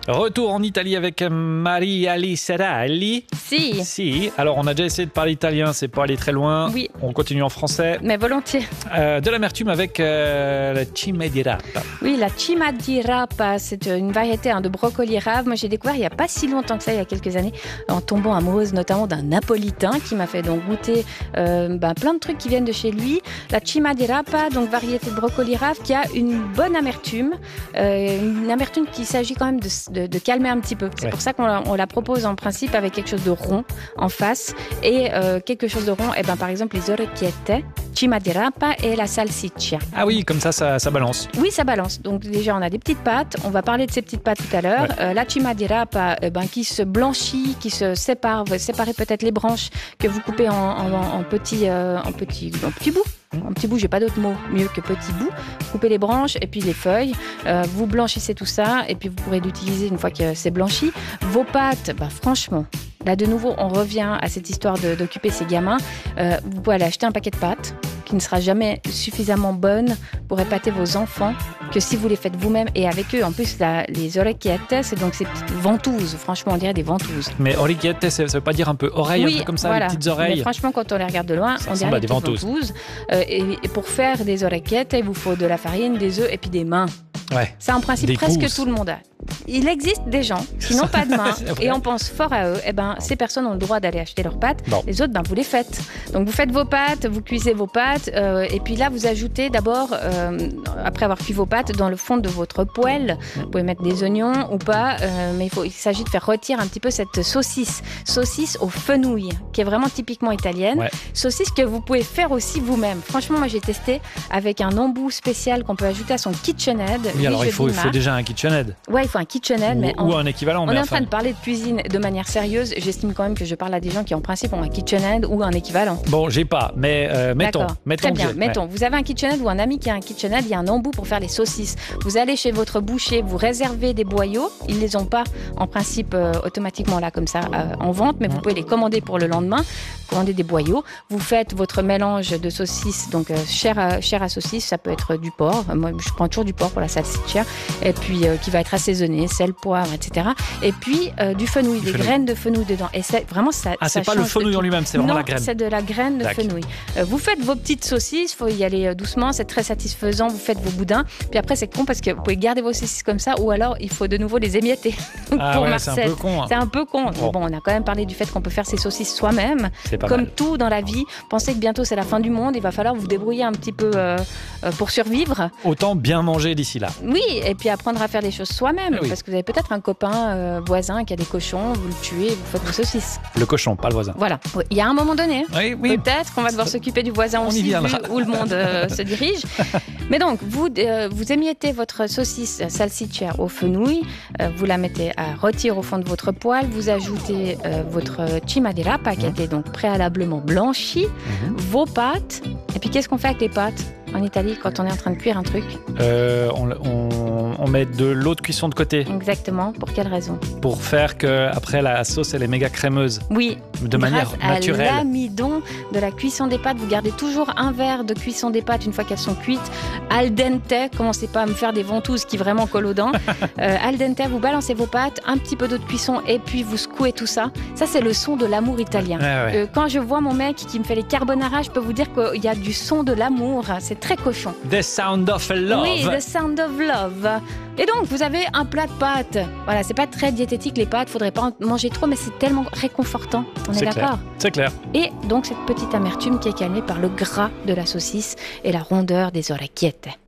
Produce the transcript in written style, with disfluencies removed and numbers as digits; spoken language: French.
Retour en Italie avec Maria-Lee Serralli. Si. Alors, on a déjà essayé de parler italien, c'est pas aller très loin. Oui. On continue en français. Mais volontiers. De l'amertume avec la cima di rapa. Oui, la cima di rapa, c'est une variété de brocoli rave. Moi, j'ai découvert il n'y a pas si longtemps que ça, il y a quelques années, en tombant amoureuse notamment d'un napolitain qui m'a fait donc goûter plein de trucs qui viennent de chez lui. La cima di rapa, donc variété de brocoli rave, qui a une bonne amertume. Une amertume qu'il s'agit quand même de calmer un petit peu. C'est pour ça qu'on la propose en principe avec quelque chose de rond en face. Et quelque chose de rond, par exemple les orecchiette, cima di rapa et la salsiccia. Ah oui, comme ça balance. Oui, ça balance. Donc déjà, on a des petites pâtes. On va parler de ces petites pâtes tout à l'heure. La cima di rapa, qui se blanchit, qui se sépare. Vous séparez peut-être les branches que vous coupez en petits bouts. En petit bout, j'ai pas d'autre mot mieux que petit bout. Coupez les branches et puis les feuilles. Vous blanchissez tout ça et puis vous pourrez l'utiliser une fois que c'est blanchi. Vos pâtes, franchement, là de nouveau, on revient à cette histoire d'occuper ces gamins. Vous pouvez aller acheter un paquet de pâtes qui ne sera jamais suffisamment bonne pour épater vos enfants que si vous les faites vous-même et avec eux. En plus, les orecchiette, c'est donc ces petites ventouses. Franchement, on dirait des ventouses. Mais orecchiette, ça veut pas dire un peu oreille, un peu comme ça, les petites oreilles. Mais franchement, quand on les regarde de loin, on dirait des ventouses. Et pour faire des orecchiette, il vous faut de la farine, des œufs et puis des mains. Ouais. Ça, en principe, presque tout le monde a. Il existe des gens qui n'ont pas de main et on pense fort à eux. Ces personnes ont le droit d'aller acheter leurs pâtes. Bon. Les autres, vous les faites. Donc, vous faites vos pâtes, vous cuisez vos pâtes et puis là, vous ajoutez d'abord, après avoir cuit vos pâtes, dans le fond de votre poêle. Vous pouvez mettre des oignons ou pas, mais il s'agit de faire rôtir un petit peu cette saucisse aux fenouil, qui est vraiment typiquement italienne. Ouais. Saucisse que vous pouvez faire aussi vous-même. Franchement, moi, j'ai testé avec un embout spécial qu'on peut ajouter à son KitchenAid. Oui, alors il faut déjà un KitchenAid. Ouais, il faut un KitchenAid, ou un équivalent. On est en train de parler de cuisine de manière sérieuse. J'estime quand même que je parle à des gens qui, en principe, ont un KitchenAid ou un équivalent. Bon, j'ai pas, mais mettons. Très bien, mettons. Vous avez un KitchenAid ou un ami qui a un KitchenAid, il y a un embout pour faire les saucisses. Vous allez chez votre boucher, vous réservez des boyaux. Ils les ont pas, en principe, automatiquement là, comme ça, en vente, mais vous pouvez les commander pour le lendemain. Commandez des boyaux. Vous faites votre mélange de saucisses, donc chair à saucisse, ça peut être du porc. Moi, je prends toujours du porc pour la salsiccia, et puis qui va être assaisonné, sel, poivre, etc. Et puis du fenouil, des graines de fenouil dedans. Et c'est vraiment ça. Ah, c'est pas le fenouil en lui-même, c'est vraiment la graine. C'est de la graine de fenouil. Vous faites vos petites saucisses, faut y aller doucement, c'est très satisfaisant. Vous faites vos boudins. Puis après, c'est con parce que vous pouvez garder vos saucisses comme ça, ou alors il faut de nouveau les émietter. Ah ouais, c'est un peu con. C'est un peu con. Bon, on a quand même parlé du fait qu'on peut faire ses saucisses soi-même. Comme tout dans la vie, pensez que bientôt c'est la fin du monde, il va falloir vous débrouiller un petit peu pour survivre. Autant bien manger d'ici là. Oui, et puis apprendre à faire les choses soi-même, parce que vous avez peut-être un copain voisin qui a des cochons, vous le tuez, vous faites vos saucisses. Le cochon, pas le voisin. Voilà, il y a un moment donné, peut-être qu'on va devoir s'occuper du voisin on aussi, vu où le monde se dirige. Mais donc, vous émiettez votre saucisse salsiccia au fenouil, vous la mettez à rôtir au fond de votre poêle, vous ajoutez votre cima di rapa qui a été donc préalablement blanchi, vos pâtes, et puis qu'est-ce qu'on fait avec les pâtes en Italie quand on est en train de cuire un truc? On met de l'eau de cuisson de côté. Exactement, pour quelle raison? Pour faire que après la sauce elle est méga crémeuse. Oui, de manière naturelle. Grâce à l'amidon de la cuisson des pâtes, vous gardez toujours un verre de cuisson des pâtes une fois qu'elles sont cuites. Al dente, commencez pas à me faire des ventouses qui vraiment collent aux dents. Al dente, vous balancez vos pâtes, un petit peu d'eau de cuisson et puis vous secouez tout ça. Ça, c'est le son de l'amour italien. Quand je vois mon mec qui me fait les carbonara, je peux vous dire qu'il y a du son de l'amour. C'est très cochon. The sound of love. Oui, the sound of love. Et donc, vous avez un plat de pâtes. Voilà, c'est pas très diététique les pâtes, faudrait pas en manger trop, mais c'est tellement réconfortant. On est d'accord? C'est clair. Et donc, cette petite amertume qui est calmée par le gras de la saucisse et la rondeur des orecchiette.